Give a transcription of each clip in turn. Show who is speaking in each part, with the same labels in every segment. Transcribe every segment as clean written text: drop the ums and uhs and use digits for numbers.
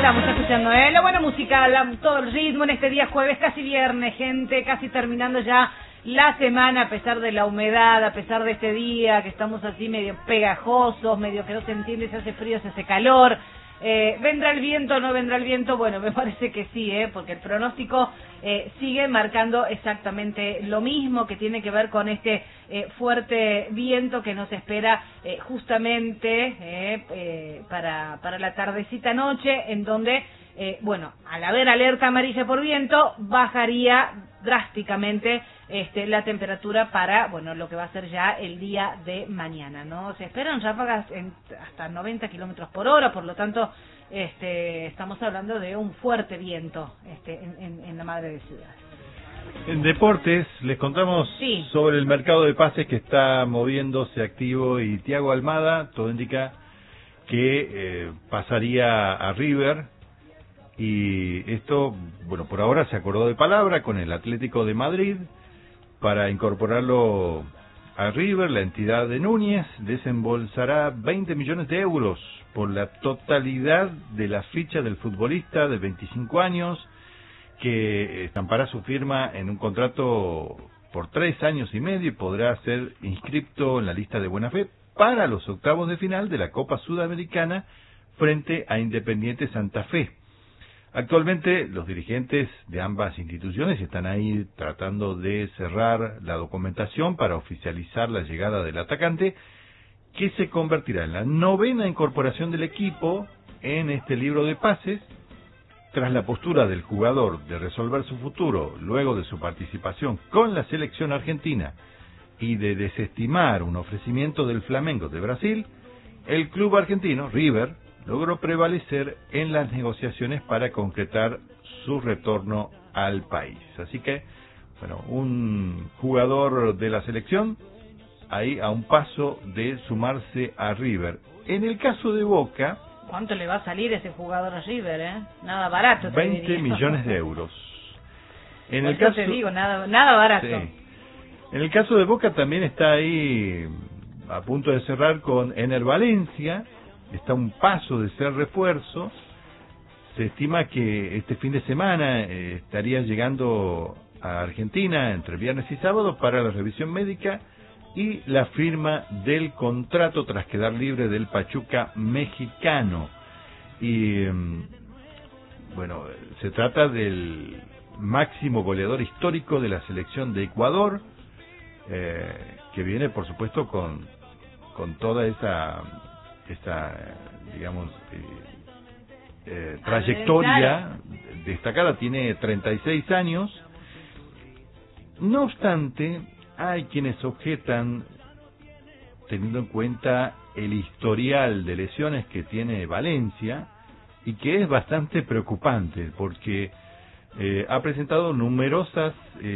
Speaker 1: estamos escuchando, la buena música, todo el ritmo en este día jueves, casi viernes, gente, casi terminando ya la semana, a pesar de la humedad, a pesar de este día que estamos así medio pegajosos, medio que no se entiende si hace frío, si hace calor. ¿Vendrá el viento o no vendrá el viento? Bueno, me parece que sí, porque el pronóstico sigue marcando exactamente lo mismo, que tiene que ver con este fuerte viento que nos espera justamente para la tardecita noche, en donde, bueno, al haber alerta amarilla por viento, bajaría drásticamente la temperatura para, bueno, lo que va a ser ya el día de mañana, ¿no? Se esperan ráfagas hasta 90 kilómetros por hora, por lo tanto, estamos hablando de un fuerte viento en la madre de ciudad.
Speaker 2: En deportes, les contamos sobre el mercado de pases que está moviéndose activo, y Thiago Almada, todo indica que pasaría a River. Y esto, bueno, por ahora se acordó de palabra con el Atlético de Madrid para incorporarlo a River. La entidad de Núñez desembolsará 20 millones de euros por la totalidad de la ficha del futbolista de 25 años, que estampará su firma en un contrato por 3 años y medio y podrá ser inscripto en la lista de buena fe para los octavos de final de la Copa Sudamericana frente a Independiente Santa Fe. Actualmente los dirigentes de ambas instituciones están ahí tratando de cerrar la documentación para oficializar la llegada del atacante, que se convertirá en la 9ª incorporación del equipo en este libro de pases, tras la postura del jugador de resolver su futuro luego de su participación con la selección argentina y de desestimar un ofrecimiento del Flamengo de Brasil. El club argentino, River, logró prevalecer en las negociaciones para concretar su retorno al país. Así que, bueno, un jugador de la selección ahí a un paso de sumarse a River. En el caso de Boca...
Speaker 1: ¿Cuánto le va a salir ese jugador a River, Nada barato.
Speaker 2: 20 millones de euros. En el
Speaker 1: caso,
Speaker 2: caso,
Speaker 1: te digo, nada barato.
Speaker 2: Sí. En el caso de Boca también está ahí a punto de cerrar con Ener Valencia. Está a un paso de ser refuerzo. Se estima que este fin de semana estaría llegando a Argentina entre viernes y sábado para la revisión médica y la firma del contrato tras quedar libre del Pachuca mexicano. Y bueno, se trata del máximo goleador histórico de la selección de Ecuador, que viene por supuesto con toda esa digamos trayectoria destacada. Tiene 36 años. No obstante, hay quienes objetan, teniendo en cuenta el historial de lesiones que tiene Valencia, y que es bastante preocupante porque ha presentado numerosos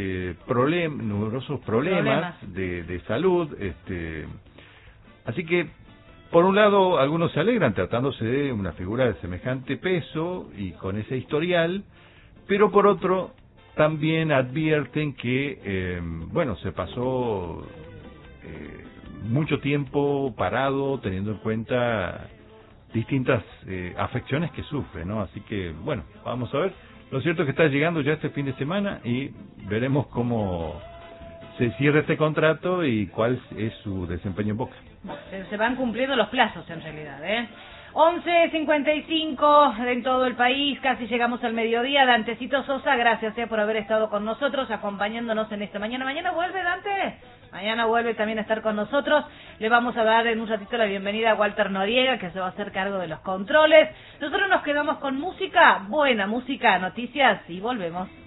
Speaker 2: problemas de salud. Así que, por un lado, algunos se alegran tratándose de una figura de semejante peso y con ese historial, pero por otro, también advierten que, bueno, se pasó mucho tiempo parado, teniendo en cuenta distintas afecciones que sufre, ¿no? Así que, bueno, vamos a ver. Lo cierto es que está llegando ya este fin de semana y veremos cómo se cierra este contrato y cuál es su desempeño en Boca.
Speaker 1: Se van cumpliendo los plazos en realidad, 11:55 en todo el país, casi llegamos al mediodía. Dantecito Sosa, gracias por haber estado con nosotros, acompañándonos en esta mañana. ¿Mañana vuelve, Dante? Mañana vuelve también a estar con nosotros. Le vamos a dar en un ratito la bienvenida a Walter Noriega, que se va a hacer cargo de los controles. Nosotros nos quedamos con música, buena música, noticias y volvemos.